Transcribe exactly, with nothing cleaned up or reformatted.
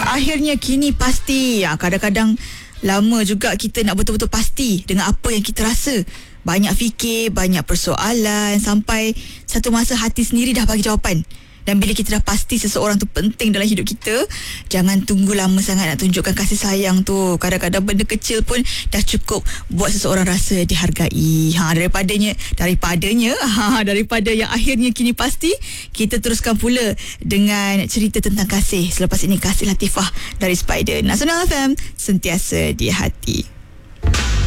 Akhirnya kini pasti. Ya, kadang-kadang lama juga kita nak betul-betul pasti dengan apa yang kita rasa. Banyak fikir, banyak persoalan, sampai satu masa hati sendiri dah bagi jawapan. Dan bila kita dah pasti seseorang tu penting dalam hidup kita, jangan tunggu lama sangat nak tunjukkan kasih sayang tu. Kadang-kadang benda kecil pun dah cukup buat seseorang rasa dihargai. Ha, daripadanya, daripadanya, ha, daripada yang akhirnya kini pasti, kita teruskan pula dengan cerita tentang kasih. Selepas ini, Kasih Latifah dari Spider. Nasional F M, sentiasa di hati.